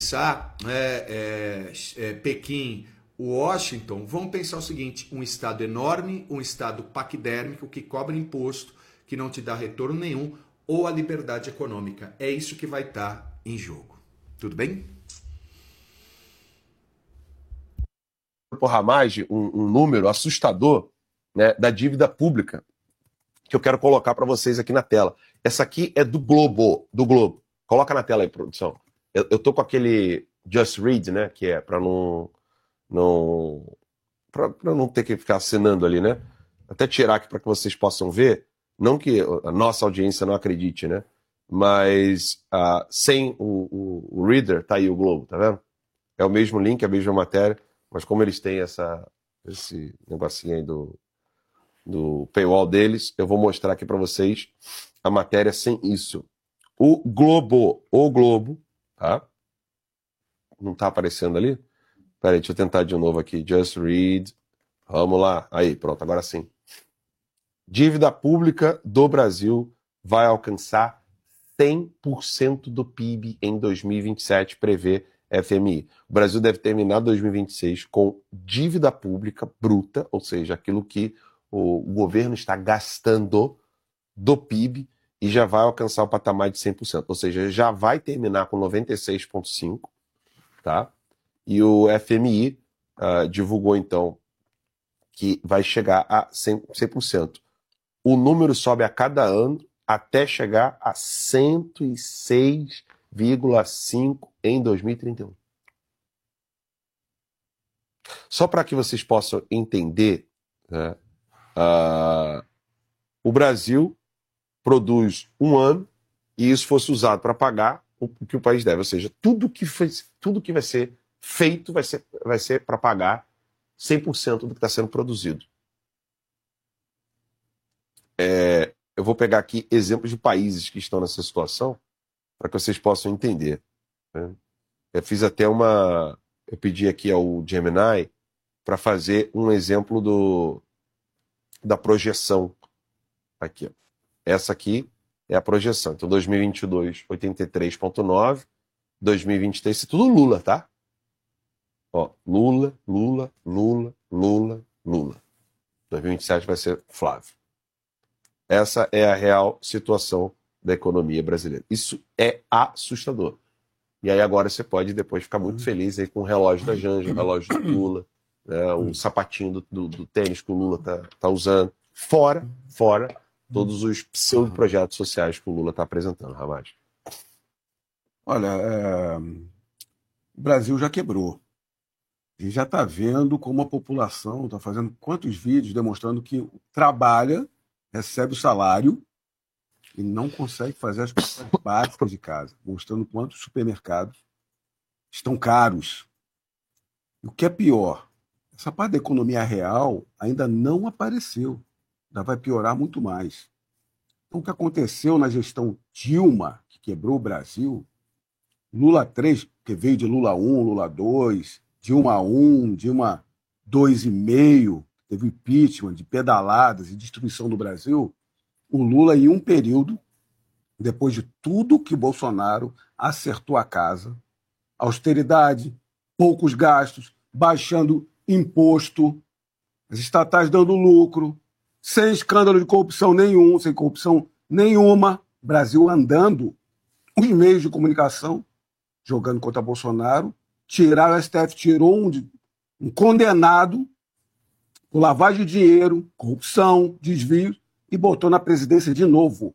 fixar Pequim, Washington, vamos pensar o seguinte: um estado enorme, um estado paquidérmico que cobra imposto, que não te dá retorno nenhum, ou a liberdade econômica. É isso que vai estar em jogo. Tudo bem? Por Ramage, um número assustador, né, da dívida pública que eu quero colocar para vocês aqui na tela. Essa aqui é do Globo. Coloca na tela aí, produção. Eu tô com aquele Just Read, né, que é para não ter que ficar assinando ali, né? Até tirar aqui para que vocês possam ver. Não que a nossa audiência não acredite, né? Mas sem o Reader, tá aí o Globo, tá vendo? É o mesmo link, a mesma matéria, mas como eles têm esse negocinho aí do paywall deles, eu vou mostrar aqui para vocês a matéria sem isso. O Globo, tá? Não tá aparecendo ali? Peraí, deixa eu tentar de novo aqui. Just Read. Vamos lá. Aí, pronto, agora sim. Dívida pública do Brasil vai alcançar 100% do PIB em 2027, prevê FMI. O Brasil deve terminar 2026 com dívida pública bruta, ou seja, aquilo que o governo está gastando do PIB, e já vai alcançar o patamar de 100%. Ou seja, já vai terminar com 96,5%, tá? E o FMI divulgou, então, que vai chegar a 100%. O número sobe a cada ano até chegar a 106,5% em 2031. Só para que vocês possam entender, né, o Brasil produz um ano e isso fosse usado para pagar o que o país deve. Ou seja, tudo que vai ser feito vai ser para pagar 100% do que está sendo produzido. Eu vou pegar aqui exemplos de países que estão nessa situação para que vocês possam entender, né? Eu pedi aqui ao Gemini para fazer um exemplo da projeção. Aqui, ó. Essa aqui é a projeção. Então, 2022, 83,9. 2023, isso é tudo Lula, tá? Ó, Lula. 2027 vai ser Flávio. Essa é a real situação da economia brasileira. Isso é assustador. E aí agora você pode depois ficar muito feliz aí com o relógio da Janja, o relógio do Lula, né, o sapatinho do tênis que o Lula tá usando. Fora todos os pseudo-projetos sociais que o Lula está apresentando, Ramage. Olha, o Brasil já quebrou. A gente já está vendo como a população está fazendo quantos vídeos demonstrando que trabalha, recebe o salário e não consegue fazer as coisas básicas de casa, mostrando quantos supermercados estão caros. E o que é pior, essa parte da economia real ainda não apareceu. Ainda vai piorar muito mais. Então, o que aconteceu na gestão Dilma, que quebrou o Brasil, Lula 3, que veio de Lula 1, Lula 2, Dilma 1, Dilma 2,5, teve impeachment de pedaladas e destruição do Brasil, o Lula, em um período, depois de tudo que Bolsonaro acertou a casa, austeridade, poucos gastos, baixando imposto, as estatais dando lucro, sem escândalo de corrupção nenhum, sem corrupção nenhuma, Brasil andando, os meios de comunicação jogando contra Bolsonaro, tiraram o STF, tirou um condenado por lavagem de dinheiro, corrupção, desvios, e botou na presidência de novo.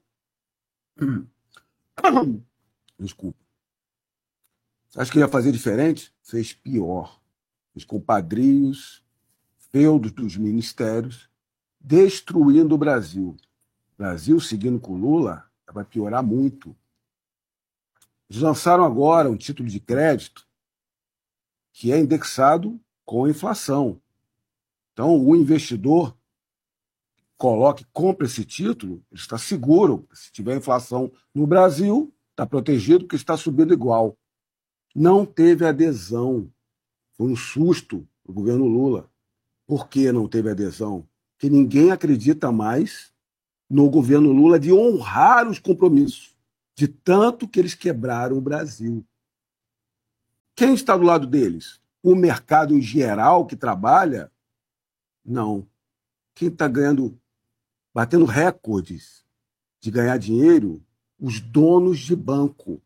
Desculpa. Você acha que ia fazer diferente? Fez pior. Fez compadrios, feudos dos ministérios, destruindo o Brasil. O Brasil, seguindo com Lula, vai piorar muito. Eles lançaram agora um título de crédito que é indexado com a inflação. Então, o investidor compra esse título, ele está seguro. Se tiver inflação no Brasil, está protegido porque está subindo igual. Não teve adesão. Foi um susto o governo Lula. Por que não teve adesão? Porque ninguém acredita mais no governo Lula de honrar os compromissos, de tanto que eles quebraram o Brasil. Quem está do lado deles? O mercado em geral que trabalha? Não. Quem está batendo recordes de ganhar dinheiro? Os donos de banco,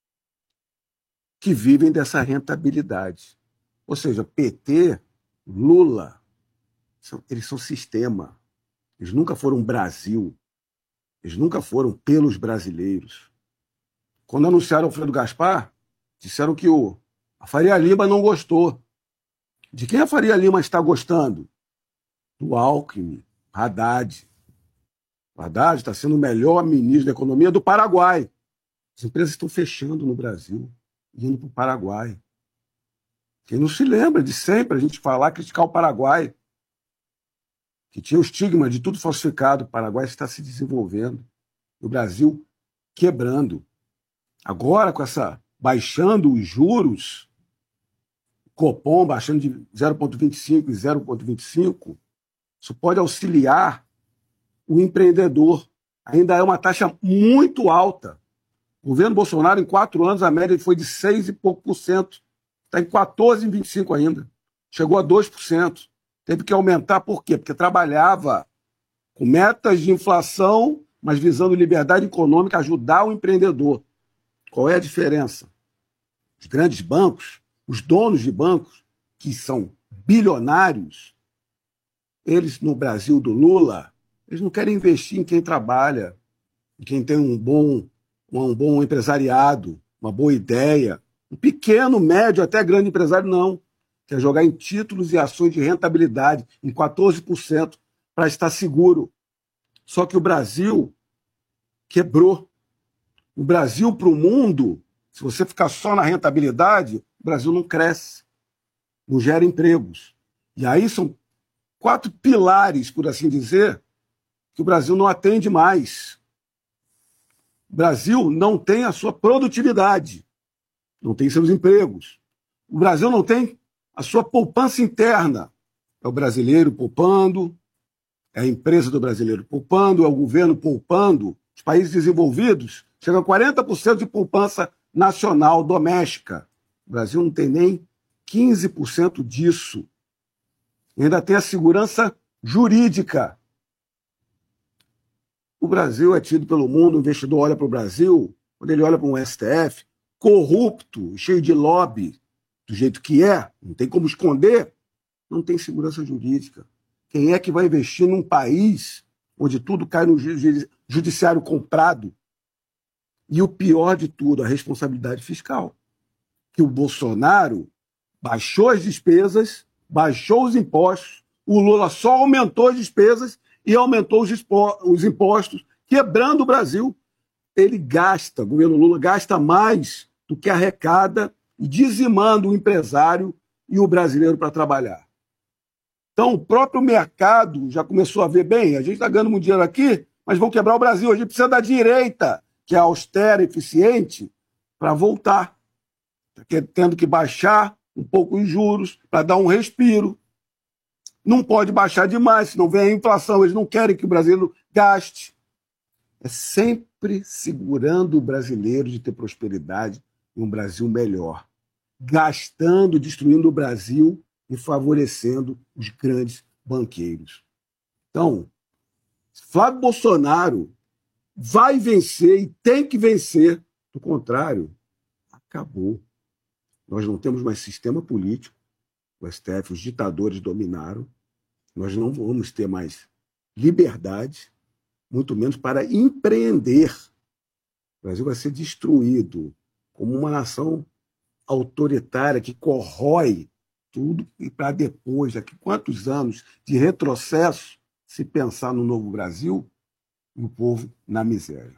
que vivem dessa rentabilidade. Ou seja, PT, Lula, eles são sistema. Eles nunca foram Brasil. Eles nunca foram pelos brasileiros. Quando anunciaram o Alfredo Gaspar, disseram que a Faria Lima não gostou. De quem a Faria Lima está gostando? Do Alckmin, Haddad. O Haddad está sendo o melhor ministro da economia do Paraguai. As empresas estão fechando no Brasil, indo para o Paraguai. Quem não se lembra de sempre a gente falar, criticar o Paraguai, que tinha o estigma de tudo falsificado. O Paraguai está se desenvolvendo. O Brasil quebrando. Agora, com baixando os juros, Copom baixando de 0,25 e 0,25, isso pode auxiliar o empreendedor. Ainda é uma taxa muito alta. O governo Bolsonaro, em 4 anos, a média foi de 6 e pouco por cento. Está em 14,25 ainda. Chegou a 2%. Teve que aumentar por quê? Porque trabalhava com metas de inflação, mas visando liberdade econômica, ajudar o empreendedor. Qual é a diferença? Os grandes bancos, os donos de bancos, que são bilionários, eles, no Brasil do Lula, eles não querem investir em quem trabalha, em quem tem um bom empresariado, uma boa ideia. Um pequeno, médio, até grande empresário, não. Quer jogar em títulos e ações de rentabilidade, em 14%, para estar seguro. Só que o Brasil quebrou. O Brasil para o mundo, se você ficar só na rentabilidade, o Brasil não cresce, não gera empregos. E aí são 4 pilares, por assim dizer, que o Brasil não atende mais. O Brasil não tem a sua produtividade, não tem seus empregos. O Brasil não tem a sua poupança interna. É o brasileiro poupando, é a empresa do brasileiro poupando, é o governo poupando. Os países desenvolvidos chegam a 40% de poupança nacional doméstica. O Brasil não tem nem 15% disso. E ainda tem a segurança jurídica. O Brasil é tido pelo mundo, o investidor olha para o Brasil, quando ele olha para um STF corrupto, cheio de lobby, do jeito que é, não tem como esconder, não tem segurança jurídica. Quem é que vai investir num país onde tudo cai no judiciário comprado? E o pior de tudo, a responsabilidade fiscal. Que o Bolsonaro baixou as despesas, baixou os impostos, o Lula só aumentou as despesas e aumentou os impostos, quebrando o Brasil. Ele gasta, o governo Lula gasta mais do que arrecada, dizimando o empresário e o brasileiro para trabalhar. Então, o próprio mercado já começou a ver, bem, a gente está ganhando muito dinheiro aqui, mas vão quebrar o Brasil. A gente precisa da direita, que é austera, eficiente, para voltar. Tendo que baixar um pouco os juros para dar um respiro. Não pode baixar demais, senão vem a inflação. Eles não querem que o brasileiro gaste. É sempre segurando o brasileiro de ter prosperidade e um Brasil melhor. Gastando, destruindo o Brasil e favorecendo os grandes banqueiros. Então, Flávio Bolsonaro vai vencer e tem que vencer. Do contrário, acabou. Nós não temos mais sistema político. O STF, os ditadores dominaram. Nós não vamos ter mais liberdade, muito menos para empreender. O Brasil vai ser destruído como uma nação autoritária que corrói tudo e para depois, daqui quantos anos de retrocesso, se pensar no novo Brasil, e o povo na miséria.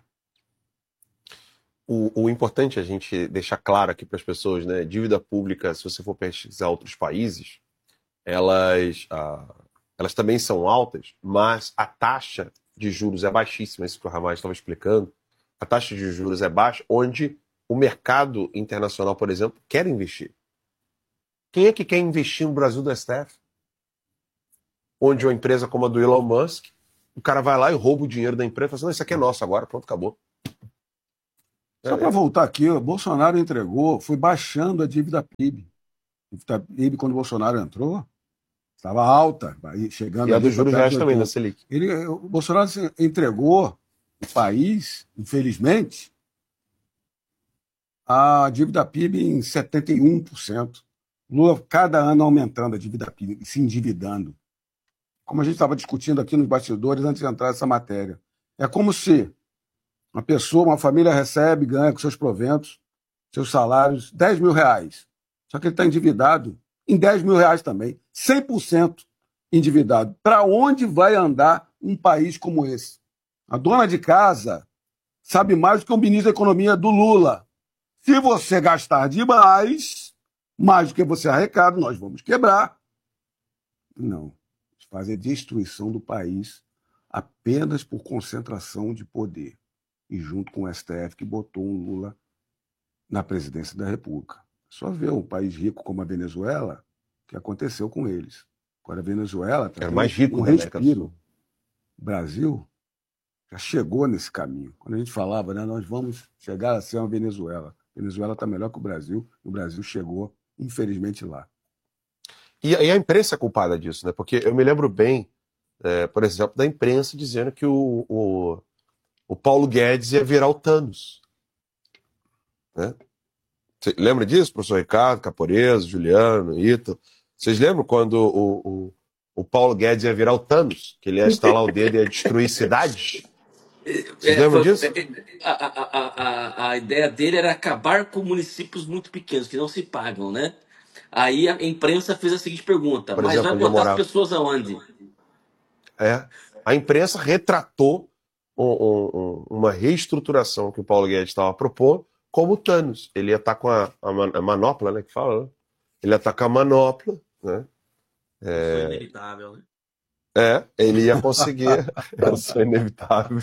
O importante é a gente deixar claro aqui para as pessoas, né? Dívida pública, se você for pesquisar outros países, elas também são altas, mas a taxa de juros é baixíssima, isso que o Ramaz estava explicando. A taxa de juros é baixa, onde o mercado internacional, por exemplo, quer investir. Quem é que quer investir no Brasil do STF? Onde uma empresa como a do Elon Musk, o cara vai lá e rouba o dinheiro da empresa e fala assim, não, isso aqui é nosso agora, pronto, acabou. Só para voltar aqui, o Bolsonaro entregou, foi baixando a dívida PIB. A dívida PIB, quando o Bolsonaro entrou, estava alta, chegando E a ali dos juros para perto reais de também, da 80. Selic. O Bolsonaro entregou o país, infelizmente, a dívida PIB em 71%. Lula, cada ano aumentando a dívida PIB, se endividando. Como a gente estava discutindo aqui nos bastidores antes de entrar nessa matéria. É como se uma pessoa, uma família recebe, ganha com seus proventos, seus salários, 10 mil reais. Só que ele está endividado em 10 mil reais também, 100% endividado. Para onde vai andar um país como esse? A dona de casa sabe mais do que o ministro da Economia do Lula. Se você gastar demais, mais do que você arrecada, nós vamos quebrar. Não. Fazer destruição do país apenas por concentração de poder. E junto com o STF, que botou um Lula na presidência da República. Só ver um país rico como a Venezuela, o que aconteceu com eles. Agora a Venezuela está mais rico um da América do respiro. Sul. O Brasil já chegou nesse caminho. Quando a gente falava, né, nós vamos chegar a ser uma Venezuela. A Venezuela está melhor que o Brasil chegou, infelizmente, lá. E a imprensa é culpada disso, né? Porque eu me lembro bem, por exemplo, da imprensa dizendo que o Paulo Guedes ia virar o Thanos. Né? Você lembra disso, professor Ricardo, Caporeso, Juliano, Ito? Vocês lembram quando o Paulo Guedes ia virar o Thanos? Que ele ia estalar o dedo e ia destruir cidades? Vocês lembram disso? A ideia dele era acabar com municípios muito pequenos, que não se pagam, né? Aí a imprensa fez a seguinte pergunta: Por mas exemplo, vai onde eu botar as morava. pessoas aonde? A imprensa retratou uma reestruturação que o Paulo Guedes estava propondo como o Thanos. Ele ia estar com a manopla, né, que fala, né? Ele ia estar com a manopla, né? Isso é inevitável, né? Ele ia conseguir. Isso é inevitável.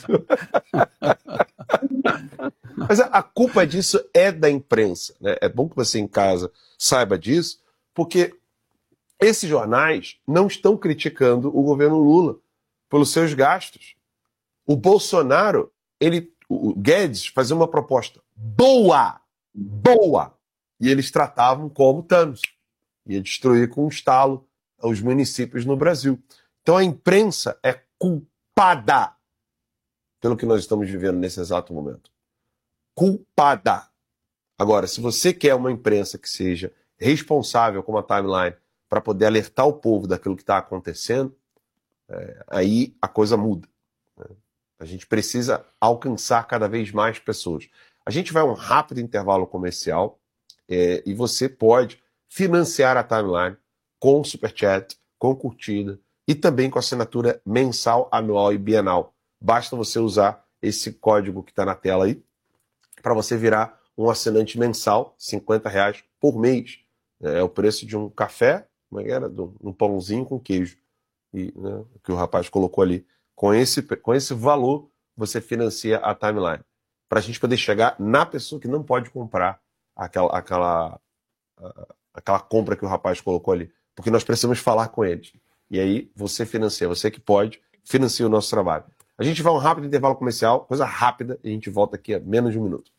Mas a culpa disso é da imprensa, né? É bom que você em casa saiba disso, porque esses jornais não estão criticando o governo Lula pelos seus gastos. O Bolsonaro, o Guedes fazia uma proposta boa, e eles tratavam como Thanos. Ia destruir com um estalo os municípios no Brasil. Então a imprensa é culpada pelo que nós estamos vivendo nesse exato momento. Culpada. Agora, se você quer uma imprensa que seja responsável como a Timeline para poder alertar o povo daquilo que está acontecendo, aí a coisa muda. A gente precisa alcançar cada vez mais pessoas. A gente vai a um rápido intervalo comercial e você pode financiar a Timeline com Superchat, com curtida e também com assinatura mensal, anual e bienal. Basta você usar esse código que está na tela aí para você virar um assinante mensal, R$50 por mês. É o preço de um café, um pãozinho com queijo, né, que o rapaz colocou ali. Com esse valor, você financia a Timeline. Para a gente poder chegar na pessoa que não pode comprar aquela compra que o rapaz colocou ali. Porque nós precisamos falar com eles. E aí, você financia, você que pode, financia o nosso trabalho. A gente vai a um rápido intervalo comercial, coisa rápida, e a gente volta aqui a menos de um minuto.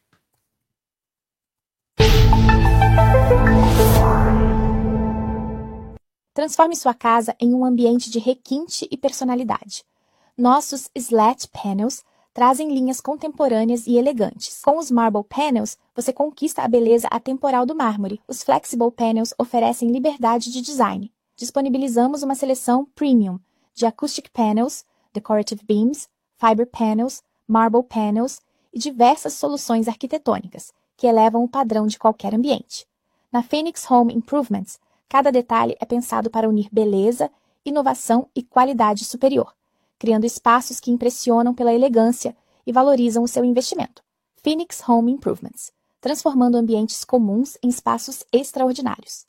Transforme sua casa em um ambiente de requinte e personalidade. Nossos Slat Panels trazem linhas contemporâneas e elegantes. Com os Marble Panels, você conquista a beleza atemporal do mármore. Os Flexible Panels oferecem liberdade de design. Disponibilizamos uma seleção premium de Acoustic Panels, Decorative Beams, Fiber Panels, Marble Panels e diversas soluções arquitetônicas que elevam o padrão de qualquer ambiente. Na Phoenix Home Improvements, cada detalhe é pensado para unir beleza, inovação e qualidade superior, criando espaços que impressionam pela elegância e valorizam o seu investimento. Phoenix Home Improvements, transformando ambientes comuns em espaços extraordinários.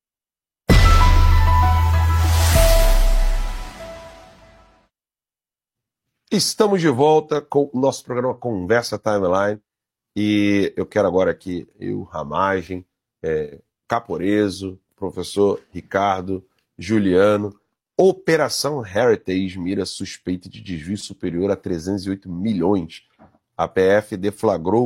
Estamos de volta com o nosso programa Conversa Timeline e eu quero agora aqui, Ramagem, Caporeso, professor Ricardo, Juliano. Operação Heritage mira suspeita de desvio superior a 308 milhões. A PF deflagrou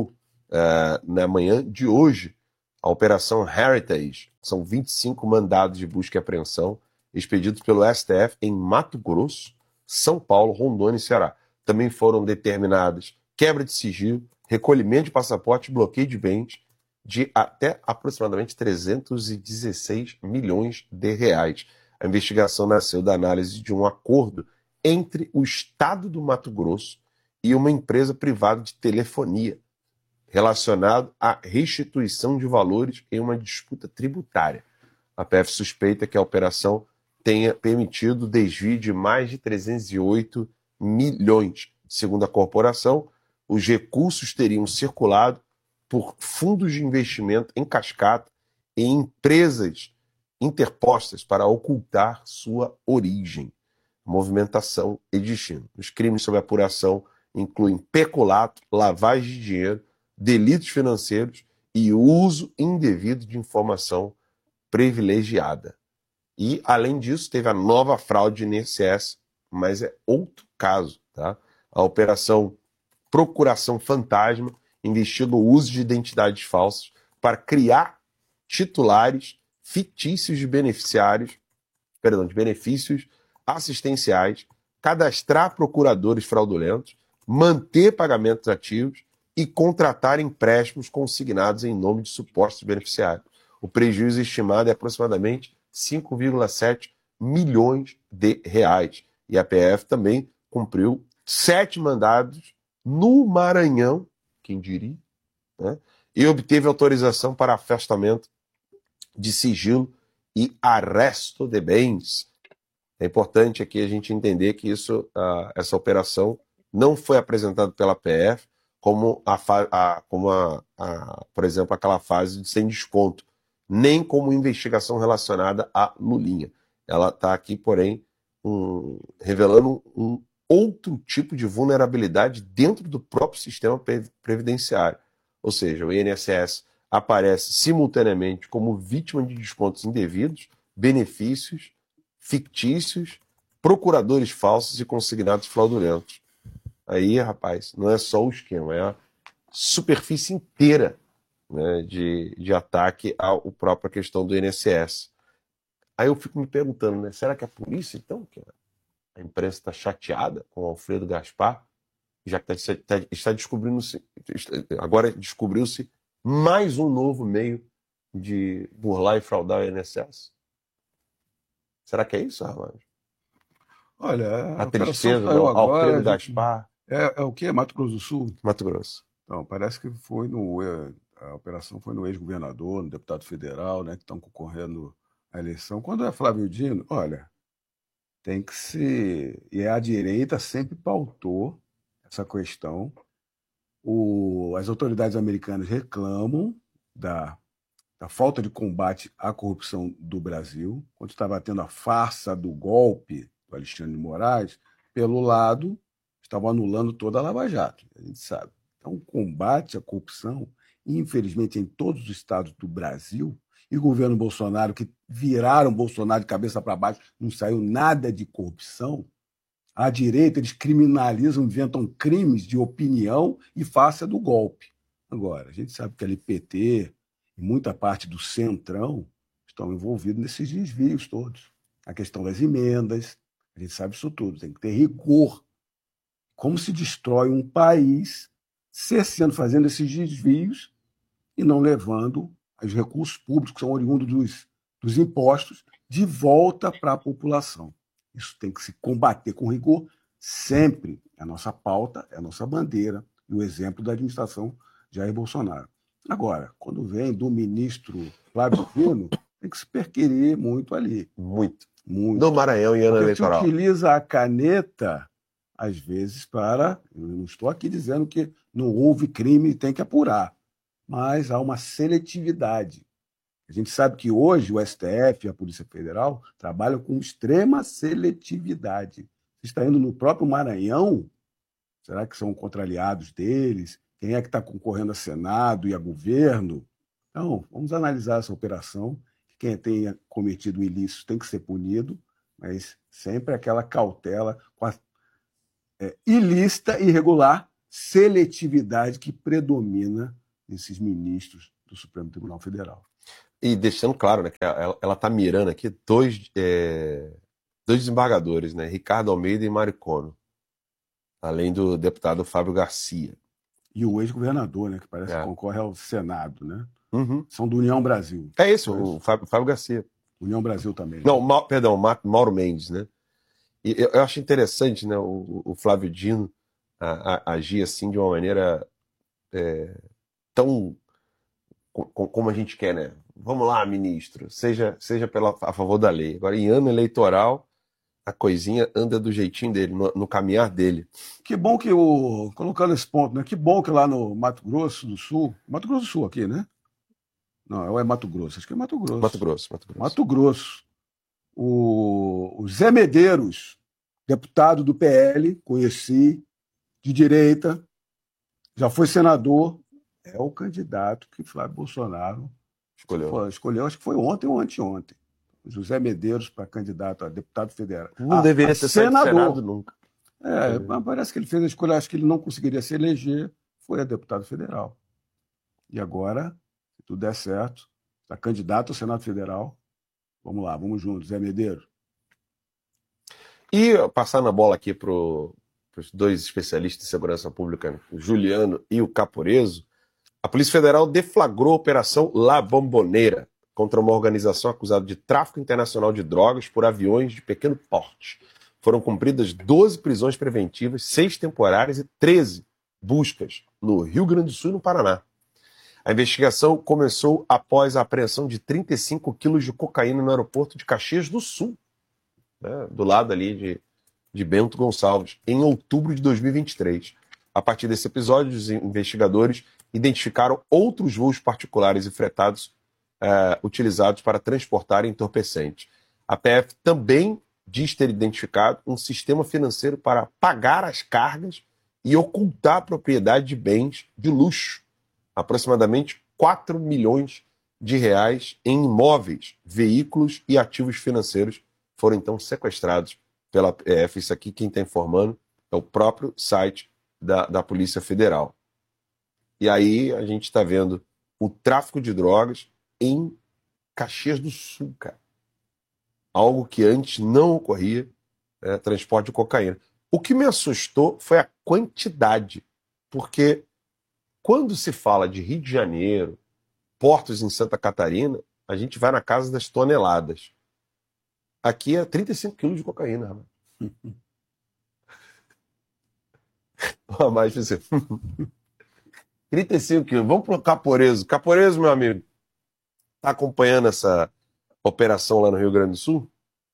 na manhã de hoje, a Operação Heritage. São 25 mandados de busca e apreensão expedidos pelo STF em Mato Grosso, São Paulo, Rondônia e Ceará. Também foram determinadas quebra de sigilo, recolhimento de passaporte e bloqueio de bens de até aproximadamente 316 milhões de reais. A investigação nasceu da análise de um acordo entre o Estado do Mato Grosso e uma empresa privada de telefonia, relacionado à restituição de valores em uma disputa tributária. A PF suspeita que a operação tenha permitido o desvio de mais de 308 milhões. Segundo a corporação, os recursos teriam circulado por fundos de investimento em cascata e empresas interpostas para ocultar sua origem, movimentação e destino. Os crimes sob apuração incluem peculato, lavagem de dinheiro, delitos financeiros e uso indevido de informação privilegiada. E, além disso, teve a nova fraude no INSS, mas é outro caso. Tá? A operação Procuração Fantasma investiga o uso de identidades falsas para criar titulares fictícios de benefícios assistenciais, cadastrar procuradores fraudulentos, manter pagamentos ativos e contratar empréstimos consignados em nome de supostos beneficiários. O prejuízo estimado é aproximadamente 5,7 milhões de reais. E a PF também cumpriu 7 mandados no Maranhão, quem diria, né? E obteve autorização para afastamento de sigilo e arresto de bens. É importante aqui a gente entender que essa operação não foi apresentada pela PF como, por exemplo, aquela fase de sem desconto, nem como investigação relacionada à Lulinha. Ela está aqui, porém, revelando um outro tipo de vulnerabilidade dentro do próprio sistema previdenciário. Ou seja, o INSS aparece simultaneamente como vítima de descontos indevidos, benefícios fictícios, procuradores falsos e consignados fraudulentos. Aí, rapaz, não é só o esquema, é a superfície inteira, né, de ataque à própria questão do INSS. Aí eu fico me perguntando, né, será que é a polícia, então, que a imprensa está chateada com o Alfredo Gaspar, já que está descobrindo-se, agora descobriu-se mais um novo meio de burlar e fraudar o INSS? Será que é isso, Armando? Olha, A tristeza do agora, Alfredo Gaspar. É o quê? Mato Grosso do Sul? Mato Grosso. Então, parece que a operação foi no ex-governador, no deputado federal, né, que estão concorrendo à eleição. Quando é Flávio Dino, olha, tem que ser... E a direita sempre pautou essa questão. As autoridades americanas reclamam da falta de combate à corrupção do Brasil, quando estava tendo a farsa do golpe do Alexandre de Moraes, pelo lado, estavam anulando toda a Lava Jato, a gente sabe. Então, o combate à corrupção, infelizmente, em todos os estados do Brasil, e o governo Bolsonaro, que viraram Bolsonaro de cabeça para baixo, não saiu nada de corrupção. À direita, eles criminalizam, inventam crimes de opinião e farsa do golpe. Agora, a gente sabe que a LPT e muita parte do Centrão estão envolvidos nesses desvios todos. A questão das emendas, a gente sabe isso tudo, tem que ter rigor. Como se destrói um país cerceando, fazendo esses desvios e não levando os recursos públicos, que são oriundos dos impostos, de volta para a população. Isso tem que se combater com rigor sempre. É a nossa pauta, é a nossa bandeira e o exemplo da administração Jair Bolsonaro. Agora, quando vem do ministro Flávio Dino, tem que se perquirir muito ali. Muito. Muito. No Maranhão e ano eleitoral. Se utiliza a caneta, às vezes, eu não estou aqui dizendo que não houve crime e tem que apurar, mas há uma seletividade. A gente sabe que hoje o STF e a Polícia Federal trabalham com extrema seletividade. Você está indo no próprio Maranhão? Será que são contra-aliados deles? Quem é que está concorrendo a Senado e a governo? Então, vamos analisar essa operação. Quem tenha cometido ilícito tem que ser punido, mas sempre aquela cautela com a ilícita e irregular seletividade que predomina desses ministros do Supremo Tribunal Federal. E deixando claro, né, que ela está mirando aqui dois desembargadores, né, Ricardo Almeida e Mário Kono, além do deputado Fábio Garcia. E o ex-governador, né, que parece que concorre ao Senado, né? Uhum. São do União Brasil. É isso, o Fábio Garcia. União Brasil também. Não, perdão, Mauro Mendes, né? E eu acho interessante, né, o Flávio Dino agir assim de uma maneira tão como a gente quer, né? Vamos lá, ministro, seja a favor da lei. Agora, em ano eleitoral, a coisinha anda do jeitinho dele, no caminhar dele. Que bom que colocando esse ponto, né? Que bom que lá no Mato Grosso do Sul aqui, né? Não, é Mato Grosso, acho que é Mato Grosso. Mato Grosso. O Zé Medeiros, deputado do PL, conheci, de direita, já foi senador, é o candidato que Flávio Bolsonaro escolheu, acho que foi ontem ou anteontem. José Medeiros para candidato a deputado federal. Não deveria ter saído do Senado nunca. Mas parece que ele fez a escolha, acho que ele não conseguiria se eleger, foi a deputado federal. E agora, se tudo der certo, está candidato ao Senado Federal. Vamos lá, vamos juntos, Zé Medeiros. E passando a bola aqui para os dois especialistas de segurança pública, o Juliano e o Caporeso, a Polícia Federal deflagrou a Operação La Bombonera contra uma organização acusada de tráfico internacional de drogas por aviões de pequeno porte. Foram cumpridas 12 prisões preventivas, 6 temporárias e 13 buscas no Rio Grande do Sul e no Paraná. A investigação começou após a apreensão de 35 quilos de cocaína no aeroporto de Caxias do Sul, né, do lado ali de Bento Gonçalves, em outubro de 2023. A partir desse episódio, os investigadores identificaram outros voos particulares e fretados utilizados para transportar entorpecentes. A PF também diz ter identificado um sistema financeiro para pagar as cargas e ocultar a propriedade de bens de luxo, aproximadamente 4 milhões de reais em imóveis, veículos e ativos financeiros foram então sequestrados pela PF. Isso aqui quem está informando é o próprio site da Polícia Federal. E aí a gente está vendo o tráfico de drogas em Caxias do Sul, cara. Algo que antes não ocorria, transporte de cocaína. O que me assustou foi a quantidade, porque quando se fala de Rio de Janeiro, portos em Santa Catarina, a gente vai na casa das toneladas. Aqui é 35 quilos de cocaína, rapaz. Mas você... 35 quilos. Vamos pro Caporeso. Caporeso, meu amigo, tá acompanhando essa operação lá no Rio Grande do Sul?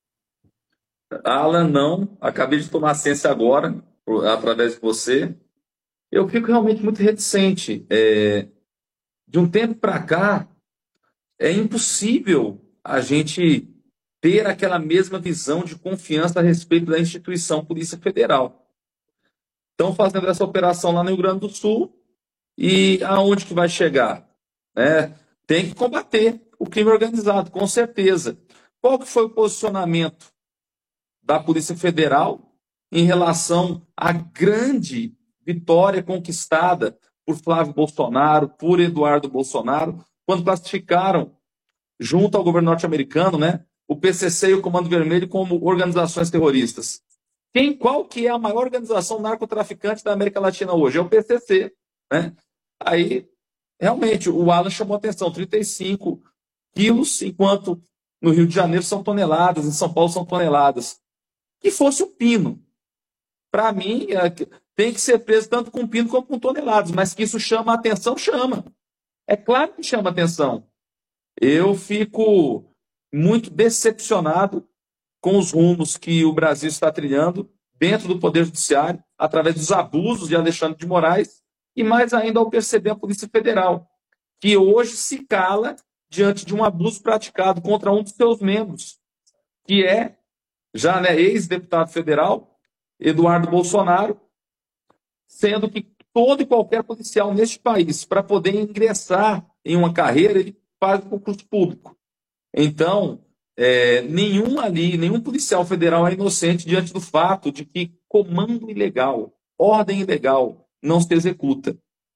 Alan, não. Acabei de tomar ciência agora, através de você. Eu fico realmente muito reticente. De um tempo para cá, é impossível a gente ter aquela mesma visão de confiança a respeito da instituição Polícia Federal. Estão fazendo essa operação lá no Rio Grande do Sul e aonde que vai chegar? Tem que combater o crime organizado, com certeza. Qual que foi o posicionamento da Polícia Federal em relação à grande vitória conquistada por Flávio Bolsonaro, por Eduardo Bolsonaro, quando classificaram, junto ao governo norte-americano, o PCC e o Comando Vermelho como organizações terroristas? Qual que é a maior organização narcotraficante da América Latina hoje? É o PCC. Aí, realmente, o Alan chamou a atenção, 35 quilos, enquanto no Rio de Janeiro são toneladas, em São Paulo são toneladas. Que fosse o pino. Para mim, tem que ser preso tanto com pino como com toneladas, mas que isso chama a atenção, chama. É claro que chama a atenção. Eu fico muito decepcionado com os rumos que o Brasil está trilhando dentro do Poder Judiciário, através dos abusos de Alexandre de Moraes, e mais ainda ao perceber a Polícia Federal, que hoje se cala diante de um abuso praticado contra um dos seus membros, que é, já ex-deputado federal, Eduardo Bolsonaro, sendo que todo e qualquer policial neste país, para poder ingressar em uma carreira, ele faz concurso público. Então, nenhum policial federal é inocente diante do fato de que comando ilegal, ordem ilegal, não se executa.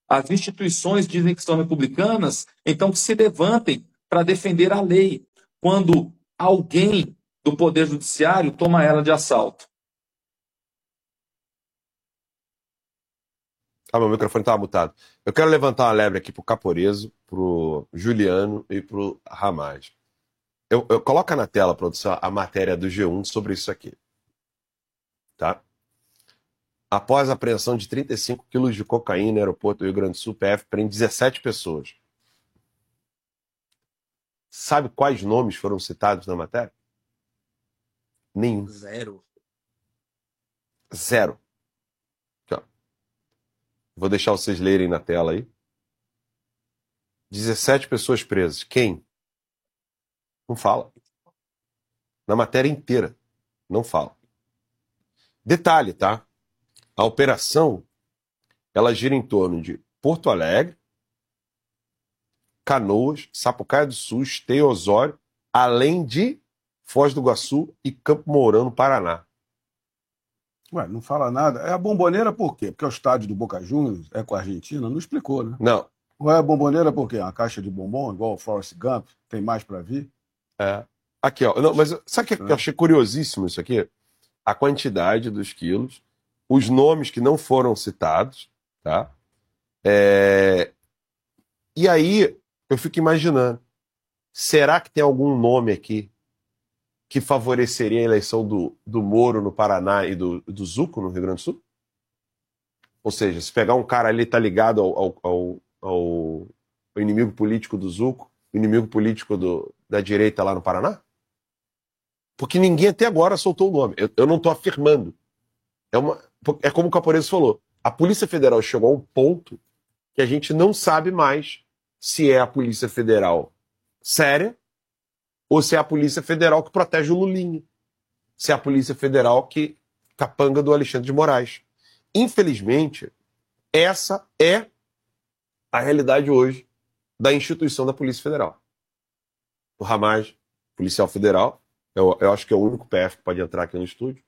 As instituições dizem que são republicanas, então que se levantem para defender a lei, quando alguém do Poder Judiciário toma ela de assalto. Ah, meu microfone estava mutado. Eu quero levantar uma lebre aqui pro Caporeso, pro Juliano e pro Ramage. Coloca na tela, produção, a matéria do G1 sobre isso aqui. Tá? Após a apreensão de 35 quilos de cocaína no aeroporto do Rio Grande do Sul, PF prende 17 pessoas. Sabe quais nomes foram citados na matéria? Nenhum. Zero. Zero. Aqui, ó. Vou deixar vocês lerem na tela aí. 17 pessoas presas. Quem? Não fala. Na matéria inteira. Não fala. Detalhe, tá? A operação, ela gira em torno de Porto Alegre, Canoas, Sapucaia do Sul, Esteio, Osório, além de Foz do Iguaçu e Campo Mourão, no Paraná. Ué, não fala nada. É a Bomboneira por quê? Porque é o estádio do Boca Juniors, é com a Argentina? Não explicou, né? Não. Ou é a Bomboneira por quê? Uma caixa de bombom, igual o Forrest Gump? Tem mais para vir? É. Aqui, ó. Não, mas sabe o que eu achei curiosíssimo isso aqui? A quantidade dos quilos, os nomes que não foram citados, tá? E aí, eu fico imaginando, será que tem algum nome aqui que favoreceria a eleição do Moro no Paraná e do Zucco no Rio Grande do Sul? Ou seja, se pegar um cara ali tá ligado ao inimigo político do Zucco, inimigo político da direita lá no Paraná? Porque ninguém até agora soltou o nome. Eu não estou afirmando. É como o Caporeso falou. A Polícia Federal chegou a um ponto que a gente não sabe mais se é a Polícia Federal séria ou se é a Polícia Federal que protege o Lulinha. Se é a Polícia Federal que capanga do Alexandre de Moraes. Infelizmente, essa é a realidade hoje da instituição da Polícia Federal. O Ramage, policial federal, eu acho que é o único PF que pode entrar aqui no estúdio.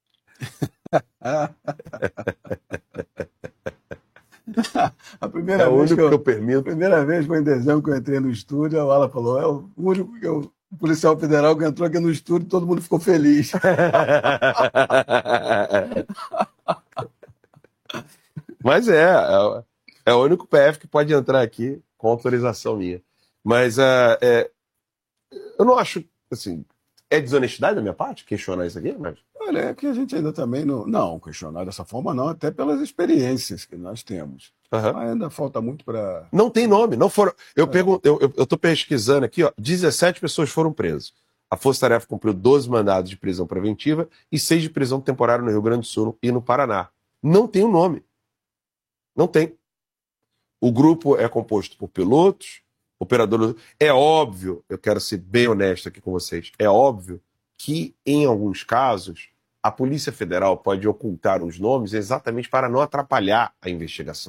A primeira É o vez único que eu permito. A primeira vez foi em dezembro que eu entrei no estúdio, a Wala falou, é o único que o policial federal que entrou aqui no estúdio, todo mundo ficou feliz. Mas é o único PF que pode entrar aqui com autorização minha. Mas eu não acho, assim, é desonestidade da minha parte questionar isso aqui, mas... Olha, é que a gente ainda também não questionar dessa forma não, até pelas experiências que nós temos. Uhum. Mas ainda falta muito para... Não tem nome, não foram... Eu estou pesquisando aqui, ó, 17 pessoas foram presas. A Força Tarefa cumpriu 12 mandados de prisão preventiva e 6 de prisão temporária no Rio Grande do Sul e no Paraná. Não tem o nome. Não tem. O grupo é composto por pilotos, operadores... É óbvio, eu quero ser bem honesto aqui com vocês, é óbvio que, em alguns casos, a Polícia Federal pode ocultar os nomes exatamente para não atrapalhar a investigação.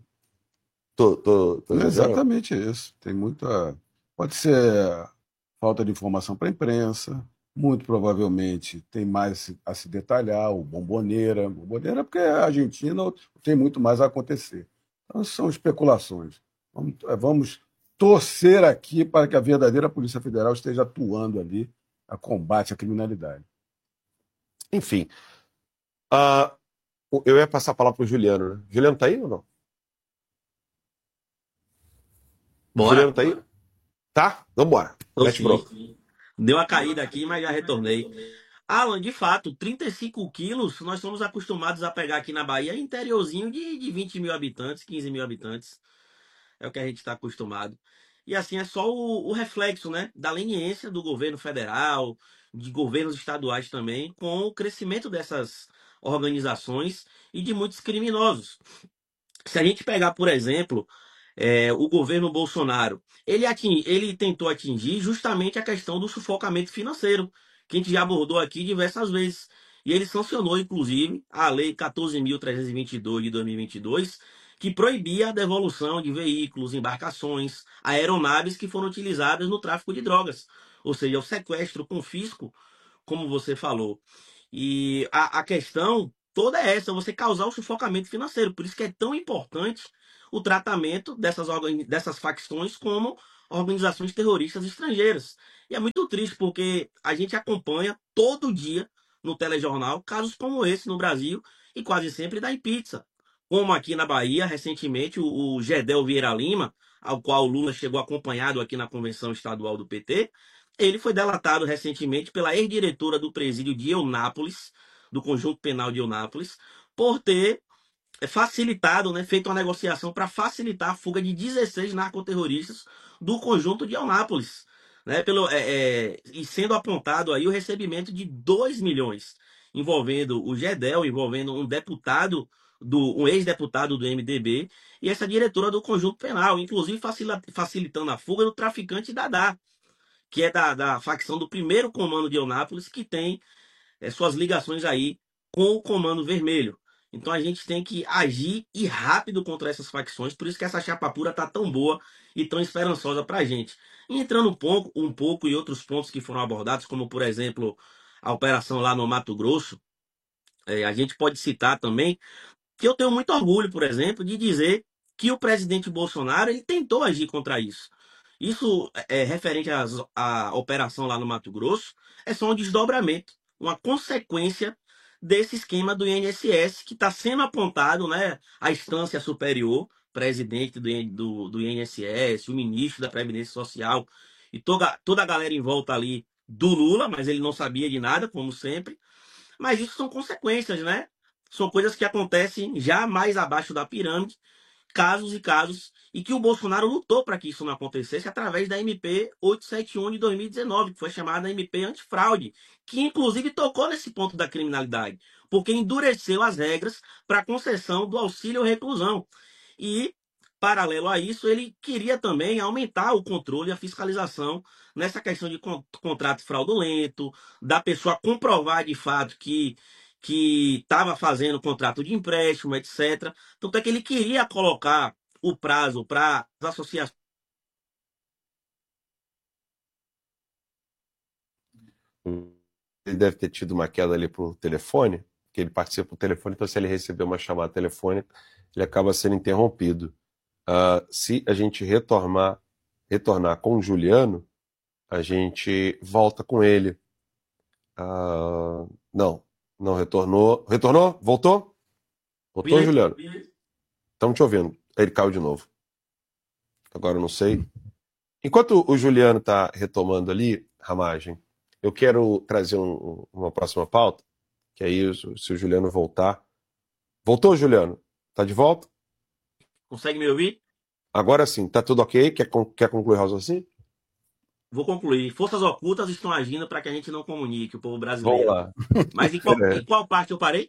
Tô Exatamente isso. Tem muita... Pode ser falta de informação para a imprensa, muito provavelmente tem mais a se detalhar, o Bomboneira. Bomboneira porque a Argentina tem muito mais a acontecer. Então, são especulações. Vamos torcer aqui para que a verdadeira Polícia Federal esteja atuando ali a combate à criminalidade. Enfim. Eu ia passar a palavra para o Juliano, né? Juliano tá aí ou não? Bora. Juliano tá aí? Tá? Vambora. Deu uma caída aqui, mas já retornei. Alan, de fato, 35 quilos nós somos acostumados a pegar aqui na Bahia, interiorzinho de 20 mil habitantes, 15 mil habitantes. É o que a gente está acostumado. E assim, é só o reflexo, né, da leniência do governo federal, de governos estaduais também, com o crescimento dessas organizações e de muitos criminosos. Se a gente pegar, por exemplo, o governo Bolsonaro, ele tentou atingir justamente a questão do sufocamento financeiro, que a gente já abordou aqui diversas vezes. E ele sancionou, inclusive, a Lei 14.322 de 2022, que proibia a devolução de veículos, embarcações, aeronaves que foram utilizadas no tráfico de drogas. Ou seja, o sequestro, o confisco, como você falou. E a questão toda é essa, você causar o sufocamento financeiro. Por isso que é tão importante o tratamento dessas facções como organizações terroristas estrangeiras. E é muito triste, porque a gente acompanha todo dia no telejornal casos como esse no Brasil e quase sempre dá em pizza. Como aqui na Bahia, recentemente, o Gedel Vieira Lima, ao qual o Lula chegou acompanhado aqui na convenção estadual do PT, ele foi delatado recentemente pela ex-diretora do presídio de Eunápolis, do Conjunto Penal de Eunápolis, por ter facilitado, né, feito uma negociação para facilitar a fuga de 16 narcoterroristas do Conjunto de Eunápolis, né, e sendo apontado aí o recebimento de 2 milhões, envolvendo o Gedel, envolvendo um ex-deputado do MDB e essa diretora do Conjunto Penal, inclusive facilitando a fuga do traficante Dadá, que é da facção do primeiro comando de Eunápolis, que tem suas ligações aí com o Comando Vermelho. Então a gente tem que agir e rápido contra essas facções, por isso que essa chapa pura tá tão boa e tão esperançosa pra gente. E entrando um pouco em outros pontos que foram abordados, como por exemplo a operação lá no Mato Grosso, a gente pode citar também que eu tenho muito orgulho, por exemplo, de dizer que o presidente Bolsonaro ele tentou agir contra isso. Isso referente à operação lá no Mato Grosso, é só um desdobramento, uma consequência desse esquema do INSS que está sendo apontado, né, à instância superior, presidente do INSS, o ministro da Previdência Social e toda a galera em volta ali do Lula, mas ele não sabia de nada, como sempre. Mas isso são consequências, né? São coisas que acontecem já mais abaixo da pirâmide, casos e casos, e que o Bolsonaro lutou para que isso não acontecesse através da MP 871 de 2019, que foi chamada MP antifraude, que inclusive tocou nesse ponto da criminalidade, porque endureceu as regras para a concessão do auxílio reclusão. E, paralelo a isso, ele queria também aumentar o controle e a fiscalização nessa questão de contrato fraudulento, da pessoa comprovar de fato que estava fazendo contrato de empréstimo, etc. Tanto é que ele queria colocar o prazo para as associações. Ele deve ter tido uma queda ali por telefone, que ele participa por telefone, então se ele receber uma chamada telefônica, ele acaba sendo interrompido. Se a gente retornar com o Juliano, a gente volta com ele. Não retornou. Retornou? Voltou? Voltou, Juliano? Estamos te ouvindo. Ele caiu de novo. Agora eu não sei. Enquanto o Juliano está retomando ali, Ramagem, eu quero trazer uma próxima pauta, que aí, se o Juliano voltar... Voltou, Juliano? Tá de volta? Consegue me ouvir? Agora sim. Tá tudo ok? Quer concluir o raciocínio? Vou concluir. Forças ocultas estão agindo para que a gente não comunique, o povo brasileiro. Vamos lá. Mas em qual parte eu parei?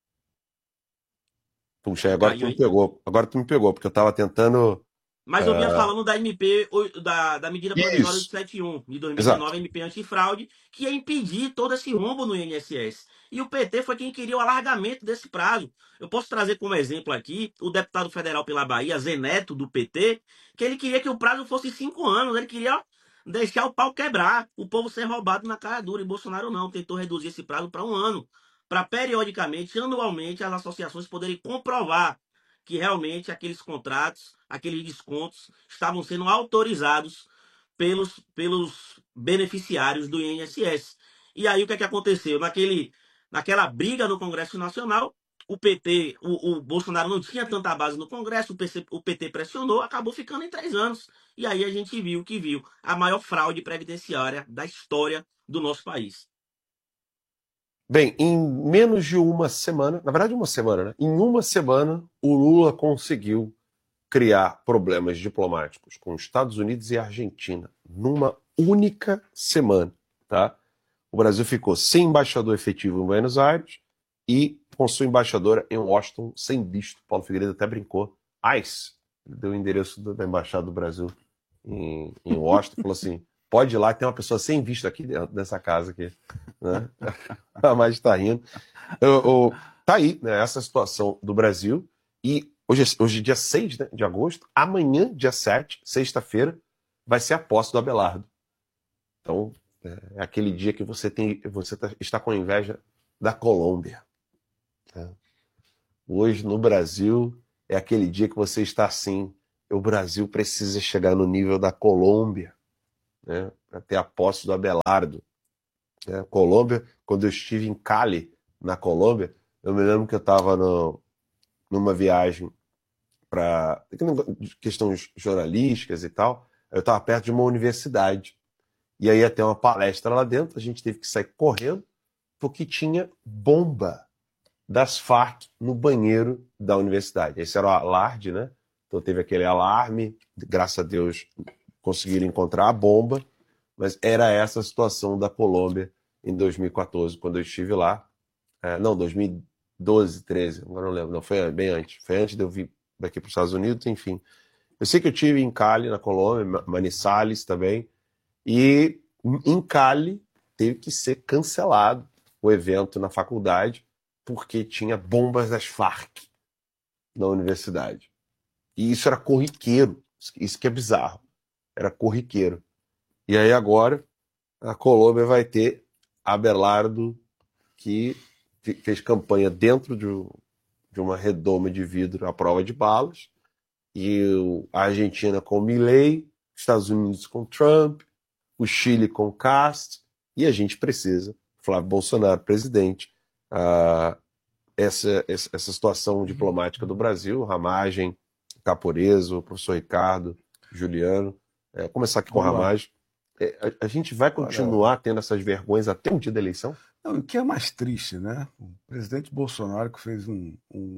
Puxa, agora tu me pegou. Agora tu me pegou, porque eu estava tentando... Mas eu vinha falando da MP, da medida provisória de 71, de 2019, Exato. MP antifraude, que ia impedir todo esse rombo no INSS. E o PT foi quem queria o alargamento desse prazo. Eu posso trazer como exemplo aqui o deputado federal pela Bahia, Zé Neto, do PT, que ele queria que o prazo fosse 5 anos, ele queria deixar o pau quebrar, o povo ser roubado na cara dura. E Bolsonaro não, tentou reduzir esse prazo para 1 ano, para periodicamente, anualmente, as associações poderem comprovar que realmente aqueles contratos, aqueles descontos estavam sendo autorizados pelos beneficiários do INSS. E aí o que é que aconteceu? Naquela briga no Congresso Nacional, o PT, o Bolsonaro não tinha tanta base no Congresso, o PT pressionou, acabou ficando em 3 anos. E aí a gente viu a maior fraude previdenciária da história do nosso país. Bem, em menos de uma semana, na verdade uma semana, né? Em uma semana, o Lula conseguiu criar problemas diplomáticos com os Estados Unidos e a Argentina numa única semana, tá? O Brasil ficou sem embaixador efetivo em Buenos Aires e com sua embaixadora em Washington sem visto. Paulo Figueiredo até brincou. ICE, ele deu o endereço da embaixada do Brasil em Washington, falou assim: pode ir lá, tem uma pessoa sem visto aqui dentro dessa casa aqui, né? A mais está rindo. Tá aí, né, essa situação do Brasil. E hoje é dia 6, né, de agosto. Amanhã, dia 7, sexta-feira, vai ser a posse do Abelardo. Então, é aquele dia que você está com inveja da Colômbia. Hoje, no Brasil, é aquele dia que você está assim, o Brasil precisa chegar no nível da Colômbia, né, para ter a posse do Abelardo. Colômbia, quando eu estive em Cali, na Colômbia, eu me lembro que eu estava numa viagem para questões jornalísticas e tal, eu estava perto de uma universidade, e aí ia ter uma palestra lá dentro, a gente teve que sair correndo, porque tinha bomba das Farc no banheiro da universidade. Esse era o alarde, né? Então teve aquele alarme, graças a Deus conseguiram encontrar a bomba, mas era essa a situação da Colômbia em 2014, quando eu estive lá. Não, 2012, 13, agora não lembro, não, foi bem antes. Foi antes de eu vir daqui para os Estados Unidos, enfim. Eu sei que eu estive em Cali, na Colômbia, Manizales também, e em Cali teve que ser cancelado o evento na faculdade, porque tinha bombas das Farc na universidade. E isso era corriqueiro, isso que é bizarro, era corriqueiro. E aí agora a Colômbia vai ter Abelardo, que fez campanha dentro de uma redoma de vidro à prova de balas, e a Argentina com Milei, Estados Unidos com Trump, o Chile com Cast, e a gente precisa, Flávio Bolsonaro, presidente, essa situação diplomática do Brasil, Ramagem, Caporeso, professor Ricardo, Juliano, começar aqui com o Ramagem. A gente vai continuar tendo essas vergonhas até o dia da eleição? Não, o que é mais triste, né? O presidente Bolsonaro, que fez um